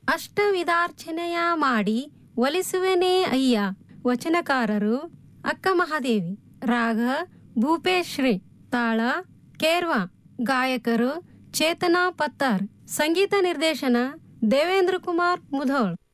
ಅಷ್ಟವಿಧಾರ್ಚನೆಯ ಮಾಡಿ ಒಲಿಸುವೆನೇ ಅಯ್ಯ. ವಚನಕಾರರು ಅಕ್ಕ ಮಹಾದೇವಿ. ರಾಗ ಭೂಪೇಶ್ರೀ. ತಾಳ ಕೇರ್ವಾ. ಗಾಯಕರು ಚೇತನಾ ಪತ್ತಾರ್. ಸಂಗೀತ ನಿರ್ದೇಶನ ದೇವೇಂದ್ರ ಕುಮಾರ್ ಮುಧೋಳ್.